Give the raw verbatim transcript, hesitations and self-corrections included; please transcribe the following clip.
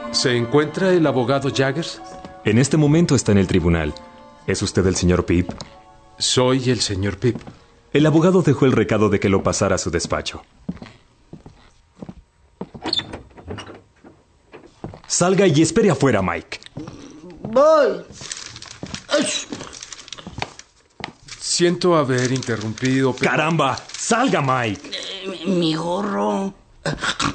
¿Se encuentra el abogado Jaggers? En este momento está en el tribunal. ¿Es usted el señor Pip? Soy el señor Pip. El abogado dejó el recado de que lo pasara a su despacho. Salga y espere afuera, Mike. Voy. Siento haber interrumpido, pero... ¡Caramba! ¡Salga, Mike! Eh, mi gorro.